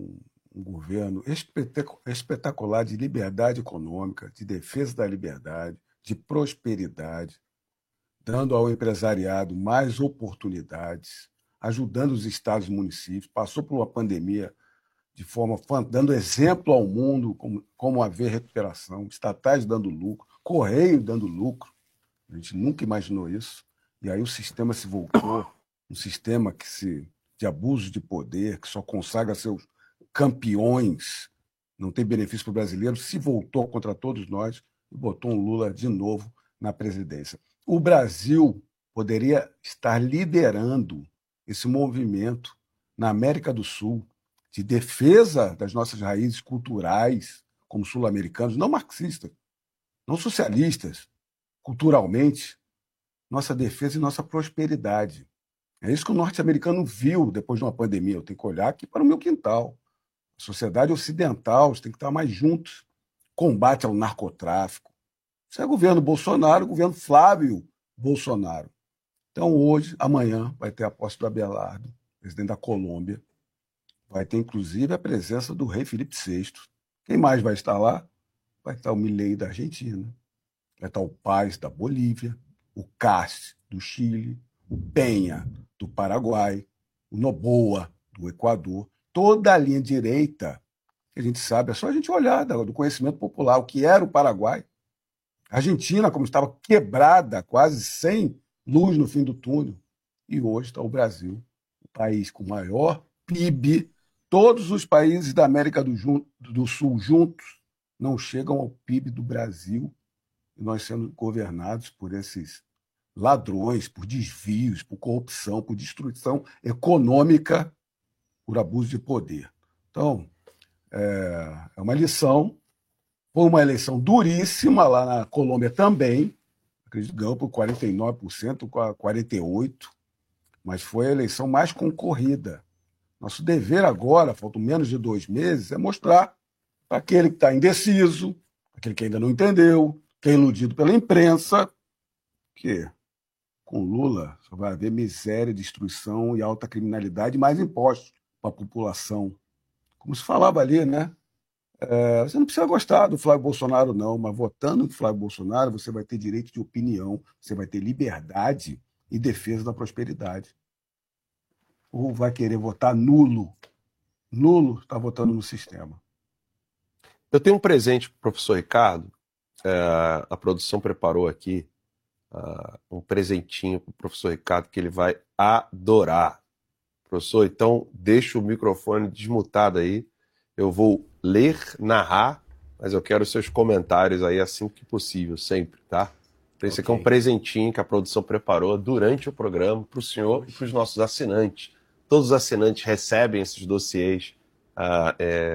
governo espetacular de liberdade econômica, de defesa da liberdade, de prosperidade, dando ao empresariado mais oportunidades, ajudando os estados e municípios, passou por uma pandemia de forma dando exemplo ao mundo como haver recuperação, estatais dando lucro, Correio dando lucro. A gente nunca imaginou isso. E aí o sistema se voltou, um sistema de abuso de poder, que só consagra seus campeões, não tem benefício para o brasileiro, se voltou contra todos nós e botou um Lula de novo na presidência. O Brasil poderia estar liderando esse movimento na América do Sul de defesa das nossas raízes culturais, como sul-americanos, não marxistas, não socialistas, culturalmente, nossa defesa e nossa prosperidade. É isso que o norte-americano viu depois de uma pandemia. Eu tenho que olhar aqui para o meu quintal. A sociedade ocidental tem que estar mais juntos. Combate ao narcotráfico. Isso é governo Bolsonaro, governo Flávio Bolsonaro. Então, hoje, amanhã, vai ter a posse do Abelardo, presidente da Colômbia. Vai ter, inclusive, a presença do rei Felipe VI. Quem mais vai estar lá? Vai estar o Milei da Argentina. Vai estar o Paz da Bolívia, o Cast do Chile, o Penha do Paraguai, o Noboa do Equador, toda a linha direita, que a gente sabe, é só a gente olhar do conhecimento popular, o que era o Paraguai. A Argentina, como estava quebrada, quase sem luz no fim do túnel, e hoje está o Brasil, o país com maior PIB. Todos os países da América do Sul juntos não chegam ao PIB do Brasil, e nós sendo governados por esses ladrões, por desvios, por corrupção, por destruição econômica, por abuso de poder. Então, é uma lição. Foi uma eleição duríssima lá na Colômbia também, acredito que ganhou por 49%, 48%, mas foi a eleição mais concorrida. Nosso dever agora, faltam menos de 2 meses, é mostrar para aquele que está indeciso, aquele que ainda não entendeu, que é iludido pela imprensa, que com Lula só vai haver miséria, destruição e alta criminalidade, mais impostos para a população. Como se falava ali, né? Você não precisa gostar do Flávio Bolsonaro, não, mas votando no Flávio Bolsonaro, você vai ter direito de opinião, você vai ter liberdade e defesa da prosperidade. Ou vai querer votar nulo. Nulo está votando no sistema. Eu tenho um presente para o professor Ricardo. A produção preparou aqui um presentinho para o professor Ricardo que ele vai adorar. Professor, então deixa o microfone desmutado aí. Eu vou ler, narrar, mas eu quero seus comentários aí assim que possível, sempre, tá? Então, esse aqui é um presentinho que a produção preparou durante o programa para o senhor e para os nossos assinantes. Todos os assinantes recebem esses dossiês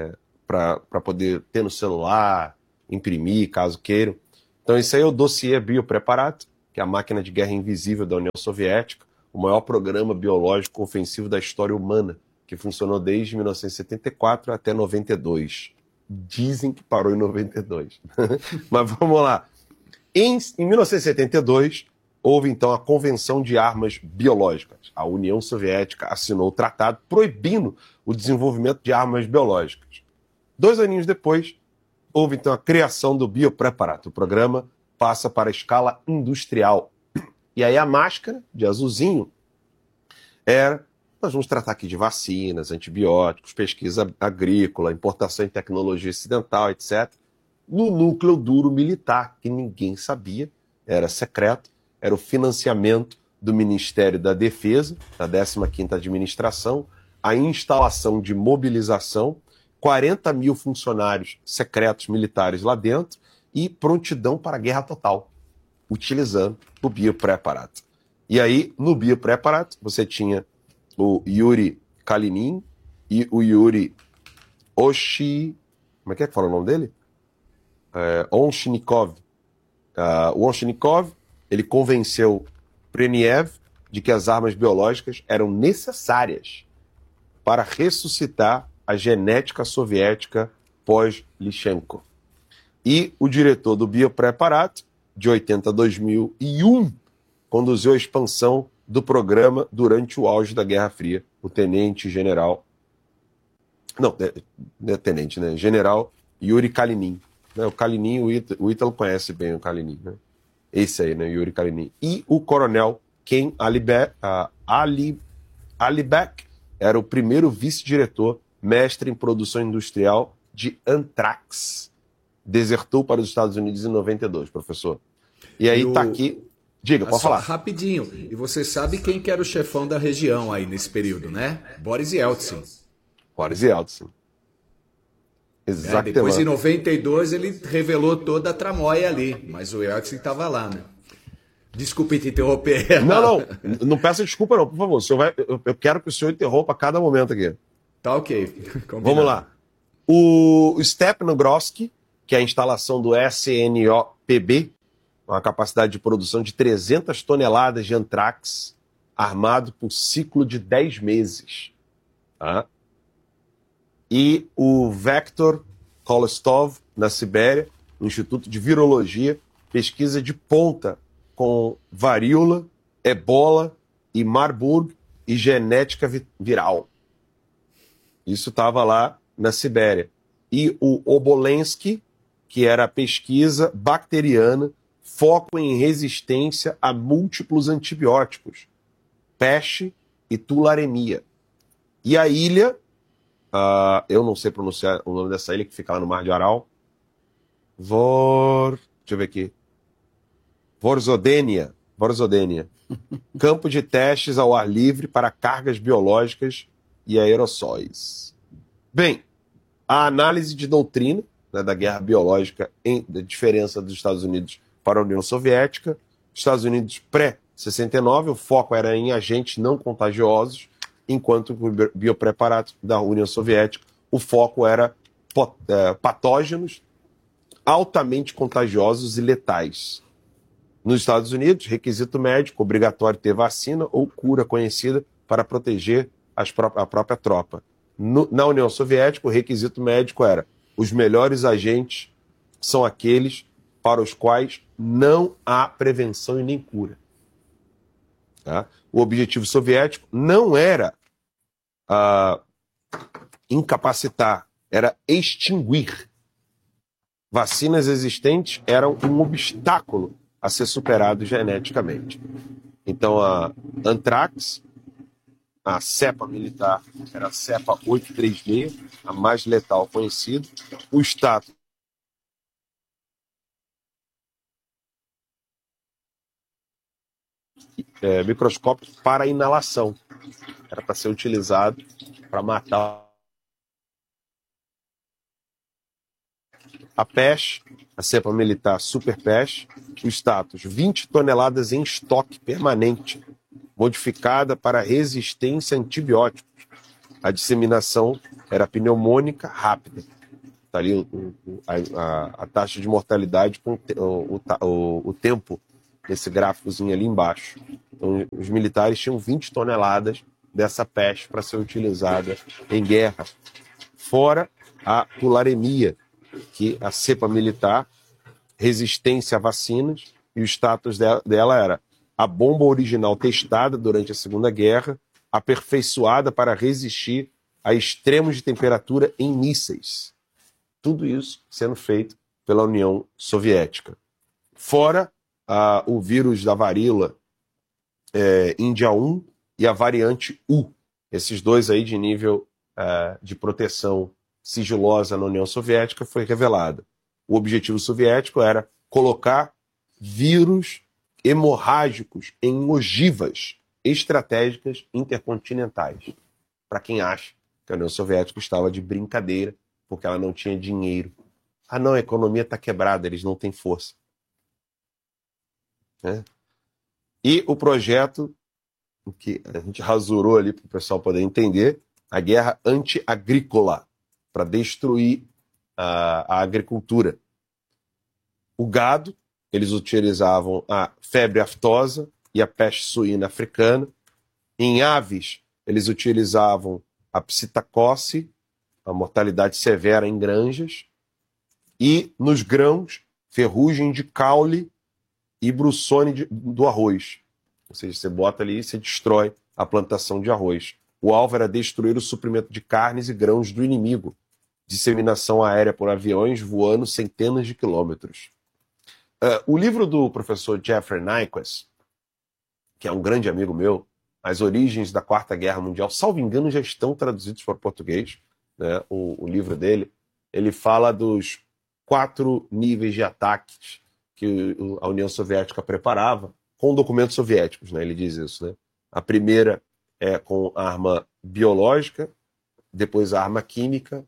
para poder ter no celular, imprimir, caso queiram. Então, isso aí é o dossiê Biopreparat, que é a máquina de guerra invisível da União Soviética, o maior programa biológico ofensivo da história humana, que funcionou desde 1974 até 92. Dizem que parou em 92. Mas vamos lá. Em 1972, houve então a Convenção de Armas Biológicas. A União Soviética assinou o tratado proibindo o desenvolvimento de armas biológicas. 2 aninhos depois, houve então a criação do Biopreparat. O programa passa para a escala industrial. E aí a máscara de azulzinho era: nós vamos tratar aqui de vacinas, antibióticos, pesquisa agrícola, importação em tecnologia ocidental, etc. No núcleo duro militar, que ninguém sabia, era secreto, era o financiamento do Ministério da Defesa, da 15ª Administração, a instalação de mobilização, 40 mil funcionários secretos militares lá dentro e prontidão para a guerra total, utilizando o Biopreparat. E aí, no Biopreparat, você tinha o Yuri Kalinin e o Yuri Como é que fala o nome dele? Onshnikov. O Onshnikov, ele convenceu Preniev de que as armas biológicas eram necessárias para ressuscitar a genética soviética pós-Lysenko. E o diretor do Biopreparat, de 80 a 2001, conduziu a expansão do programa durante o auge da Guerra Fria, o tenente-general... Não, tenente, né? General Yuri Kalinin. O Kalinin, o Ítalo conhece bem o Kalinin, né? Esse aí, né? Yuri Kalinin. E o coronel Ken Alibek era o primeiro vice-diretor, mestre em produção industrial de Antrax. Desertou para os Estados Unidos em 92, professor. E aí tá aqui... Diga, pode falar. Rapidinho. E você sabe quem que era o chefão da região aí nesse período, né? Boris Yeltsin. Boris Yeltsin. Exatamente. Depois, em 92, ele revelou toda a tramóia ali. Mas o Yeltsin estava lá, né? Desculpe te interromper. Não peça desculpa não, por favor. O senhor eu quero que o senhor interrompa a cada momento aqui. Tá ok. Combinado. Vamos lá. O Stepnogrodsky, que é a instalação do SNOPB, uma capacidade de produção de 300 toneladas de antrax, armado por ciclo de 10 meses. Tá? E o Vektor Kolestov, na Sibéria, no Instituto de Virologia, pesquisa de ponta com varíola, ebola e Marburg e genética viral. Isso estava lá na Sibéria. E o Obolensky, que era a pesquisa bacteriana, foco em resistência a múltiplos antibióticos, peste e tularemia. E a ilha, eu não sei pronunciar o nome dessa ilha, que fica lá no Mar de Aral, deixa eu ver aqui, Vorzodenia, campo de testes ao ar livre para cargas biológicas e aerossóis. Bem, a análise de doutrina, né, da guerra biológica, da diferença dos Estados Unidos para a União Soviética. Estados Unidos pré-69, o foco era em agentes não contagiosos, enquanto o Biopreparat da União Soviética, o foco era patógenos altamente contagiosos e letais. Nos Estados Unidos, requisito médico, obrigatório ter vacina ou cura conhecida para proteger a própria tropa. Na União Soviética, o requisito médico era: os melhores agentes são aqueles para os quais não há prevenção e nem cura. Tá? O objetivo soviético não era incapacitar, era extinguir. Vacinas existentes eram um obstáculo a ser superado geneticamente. Então, a Antrax, a cepa militar, era a cepa 836, a mais letal conhecida. O status microscópio para inalação. Era para ser utilizado para matar a peste, a cepa militar super peste, o status 20 toneladas em estoque permanente, modificada para resistência a antibióticos. A disseminação era pneumônica rápida. Está ali a taxa de mortalidade com o tempo, esse gráficozinho ali embaixo. Então, os militares tinham 20 toneladas dessa peste para ser utilizada em guerra. Fora a tularemia, que a cepa militar, resistência a vacinas, e o status dela era a bomba original testada durante a Segunda Guerra, aperfeiçoada para resistir a extremos de temperatura em mísseis. Tudo isso sendo feito pela União Soviética. Fora o vírus da varíola Índia 1 e a variante U. Esses dois aí de nível de proteção sigilosa na União Soviética foi revelada. O objetivo soviético era colocar vírus hemorrágicos em ogivas estratégicas intercontinentais. Para quem acha que a União Soviética estava de brincadeira porque ela não tinha dinheiro. Ah, não, a economia está quebrada, eles não têm força. E o projeto, que a gente rasurou ali para o pessoal poder entender, a guerra anti-agrícola, para destruir a agricultura. O gado, eles utilizavam a febre aftosa e a peste suína africana. Em aves, eles utilizavam a psitacose, a mortalidade severa em granjas. E nos grãos, ferrugem de caule e bruçone do arroz. Ou seja, você bota ali e você destrói a plantação de arroz. O alvo era destruir o suprimento de carnes e grãos do inimigo. Disseminação aérea por aviões voando centenas de quilômetros. O livro do professor Jeffrey Nyquist, que é um grande amigo meu, As Origens da Quarta Guerra Mundial, salvo engano, já estão traduzidos para o português, né? O livro dele, ele fala dos 4 níveis de ataques que a União Soviética preparava com documentos soviéticos, né? Ele diz isso, né? A primeira é com arma biológica, depois a arma química,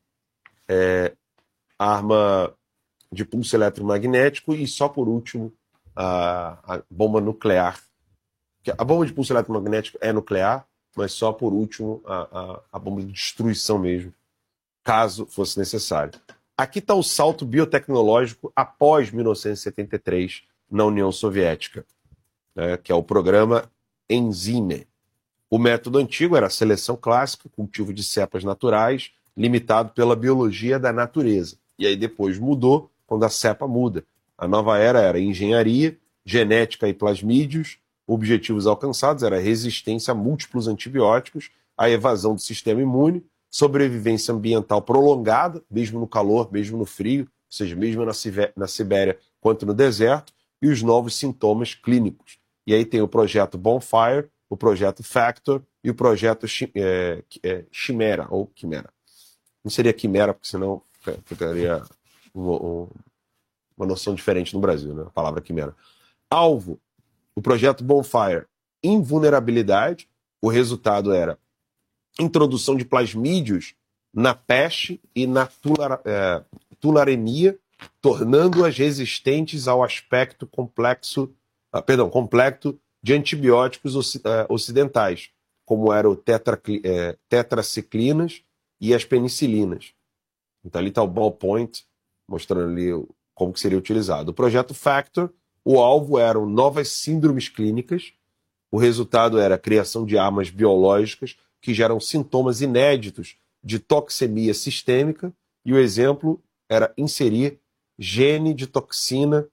arma de pulso eletromagnético e só por último a bomba nuclear. A bomba de pulso eletromagnético é nuclear, mas só por último a bomba de destruição mesmo, caso fosse necessário. Aqui está o salto biotecnológico após 1973 na União Soviética, né, que é o programa Enzyme. O método antigo era a seleção clássica, cultivo de cepas naturais, limitado pela biologia da natureza. E aí depois mudou quando a cepa muda. A nova era engenharia, genética e plasmídios. Objetivos alcançados era resistência a múltiplos antibióticos, a evasão do sistema imune, sobrevivência ambiental prolongada, mesmo no calor, mesmo no frio, ou seja, mesmo na Sibéria quanto no deserto, e os novos sintomas clínicos. E aí tem o projeto Bonfire, o projeto Factor e o projeto Chimera, ou Quimera. Não seria Quimera, porque senão ficaria uma noção diferente no Brasil, né? A palavra Quimera. Alvo, o projeto Bonfire, invulnerabilidade. O resultado era introdução de plasmídios na peste e na tularemia, tornando-as resistentes ao aspecto completo de antibióticos ocidentais, como eram tetraciclinas e as penicilinas. Então ali está o ballpoint, mostrando ali como que seria utilizado. O projeto Factor, o alvo eram novas síndromes clínicas, o resultado era a criação de armas biológicas que geram sintomas inéditos de toxemia sistêmica, e o exemplo era inserir gene de toxina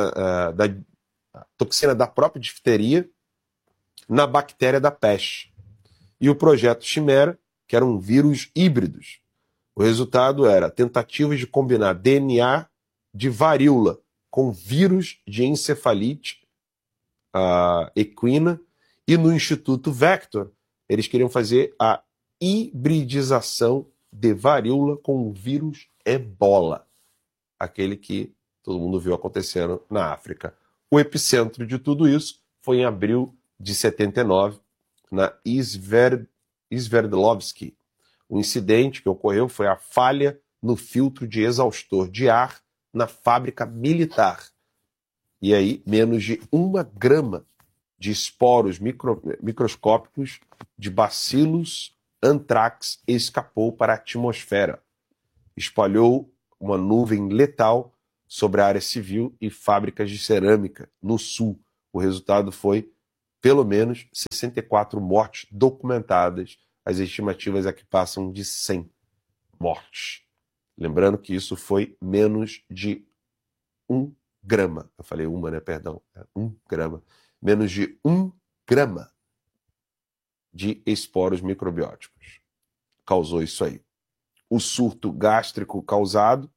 toxina da própria difteria na bactéria da peste. E o projeto Chimera, que eram vírus híbridos. O resultado era tentativas de combinar DNA de varíola com vírus de encefalite equina, e no Instituto Vector eles queriam fazer a hibridização de varíola com o vírus Ebola, aquele que todo mundo viu acontecendo na África. O epicentro de tudo isso foi em abril de 79, na Sverdlovsk. O incidente que ocorreu foi a falha no filtro de exaustor de ar na fábrica militar. E aí, menos de 1 grama de esporos microscópicos de Bacillus anthrax escapou para a atmosfera. Espalhou uma nuvem letal sobre a área civil e fábricas de cerâmica no sul. O resultado foi pelo menos 64 mortes documentadas. As estimativas é que passam de 100 mortes. Lembrando que isso foi menos de 1 grama. Eu falei uma, né? Perdão. 1 grama. Menos de 1 grama de esporos microbióticos causou isso aí. O surto gástrico causado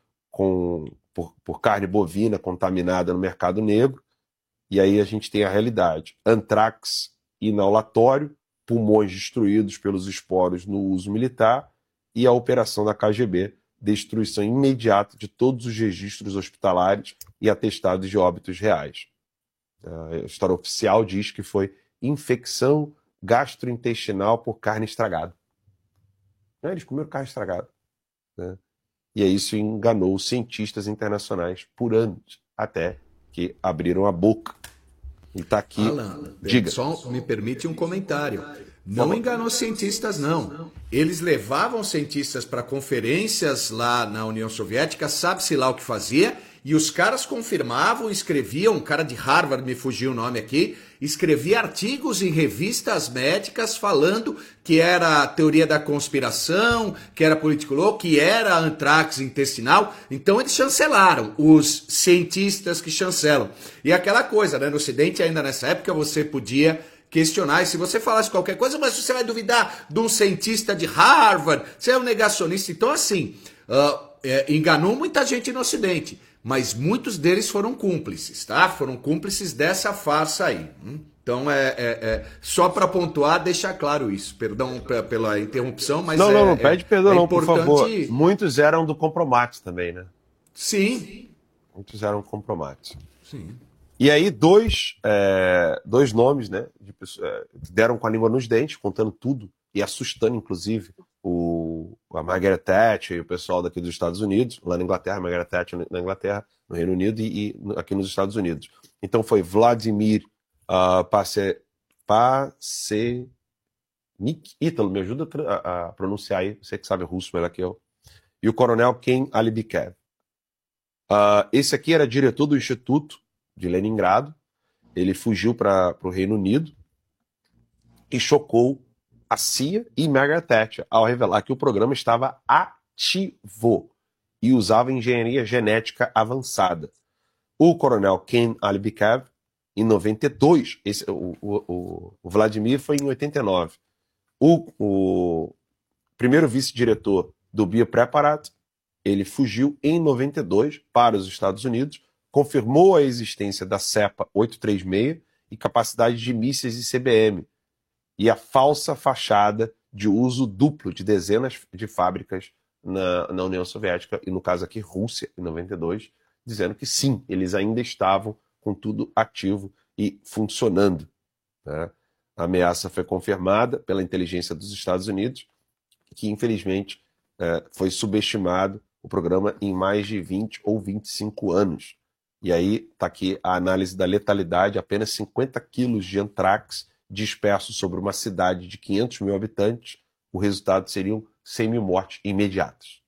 por carne bovina contaminada no mercado negro. E aí a gente tem a realidade. Antrax inalatório, pulmões destruídos pelos esporos no uso militar e a operação da KGB, destruição imediata de todos os registros hospitalares e atestados de óbitos reais. A história oficial diz que foi infecção gastrointestinal por carne estragada. Eles comeram carne estragada. Né? E aí isso enganou os cientistas internacionais por anos, até que abriram a boca. E está aqui. Alan, diga. Só me permite um comentário. Não enganou cientistas, não. Eles levavam cientistas para conferências lá na União Soviética, sabe-se lá o que fazia, e os caras confirmavam, escreviam, um cara de Harvard, me fugiu o nome aqui, escrevia artigos em revistas médicas falando que era a teoria da conspiração, que era político louco, que era antrax intestinal. Então eles chancelaram, os cientistas que chancelam. E aquela coisa, né? No Ocidente, ainda nessa época, você podia questionar, e se você falasse qualquer coisa, mas você vai duvidar de um cientista de Harvard, você é um negacionista. Então, assim, enganou muita gente no Ocidente, mas muitos deles foram cúmplices, tá? Foram cúmplices dessa farsa aí. Então, só para pontuar, deixar claro isso. Perdão pela interrupção, mas não pede perdão não, por favor. importante. Muitos eram do Compromat também, né? Sim. Muitos eram Compromat. Sim. E aí, dois nomes, né, de deram com a língua nos dentes, contando tudo, e assustando, inclusive, a Margaret Thatcher e o pessoal daqui dos Estados Unidos, lá na Inglaterra, Margaret Thatcher na Inglaterra, no Reino Unido e aqui nos Estados Unidos. Então foi Vladimir Pasechnik, Ítalo, me ajuda a pronunciar aí, você que sabe russo melhor que eu, e o coronel Ken Alibikev. Esse aqui era diretor do Instituto de Leningrado, ele fugiu para o Reino Unido e chocou a CIA e Margaret Thatcher ao revelar que o programa estava ativo e usava engenharia genética avançada. O coronel Ken Alibikev, em 92, o Vladimir foi em 89. O primeiro vice-diretor do Biopreparat, ele fugiu em 92 para os Estados Unidos, confirmou a existência da CEPA 836 e capacidade de mísseis e CBM, e a falsa fachada de uso duplo de dezenas de fábricas na União Soviética, e no caso aqui Rússia, em 92, dizendo que sim, eles ainda estavam com tudo ativo e funcionando. Né? A ameaça foi confirmada pela inteligência dos Estados Unidos, que infelizmente foi subestimado o programa em mais de 20 ou 25 anos. E aí está aqui a análise da letalidade: apenas 50 quilos de antrax dispersos sobre uma cidade de 500 mil habitantes, o resultado seriam 100 mil mortes imediatas.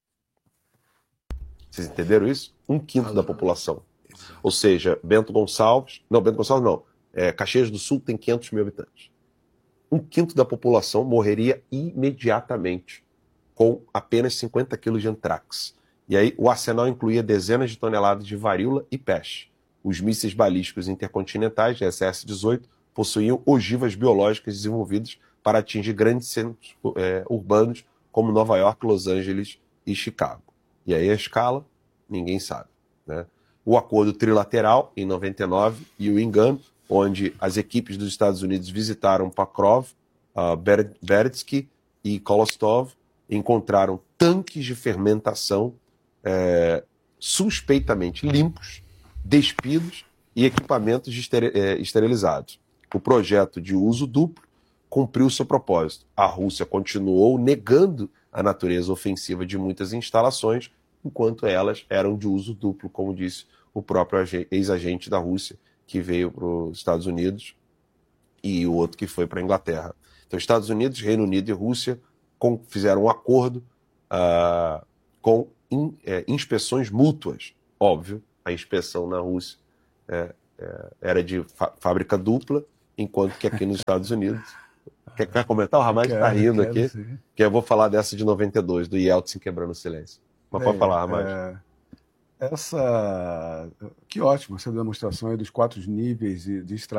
Vocês entenderam isso? 1/5 da população. Ou seja, Bento Gonçalves não, Caxias do Sul tem 500 mil habitantes. 1/5 da população morreria imediatamente com apenas 50 quilos de antrax. E aí o arsenal incluía dezenas de toneladas de varíola e peste. Os mísseis balísticos intercontinentais, de SS-18, possuíam ogivas biológicas desenvolvidas para atingir grandes centros urbanos como Nova York, Los Angeles e Chicago. E aí a escala, ninguém sabe. Né? O acordo trilateral, em 99, e o engano, onde as equipes dos Estados Unidos visitaram Pokrov, Berdsky e Kolostov, encontraram tanques de fermentação suspeitamente limpos, despidos e equipamentos esterilizados. O projeto de uso duplo cumpriu seu propósito. A Rússia continuou negando a natureza ofensiva de muitas instalações, enquanto elas eram de uso duplo, como disse o próprio ex-agente da Rússia, que veio para os Estados Unidos, e o outro que foi para a Inglaterra. Então, Estados Unidos, Reino Unido e Rússia fizeram um acordo com inspeções mútuas. Óbvio, a inspeção na Rússia era de fábrica dupla, enquanto que aqui nos Estados Unidos... Quer comentar? O Ramage está rindo aqui, sim. Que eu vou falar dessa de 92, do Yeltsin quebrando o silêncio. Mas pode falar, Ramage. Que ótimo, essa demonstração aí dos 4 níveis de estratégia.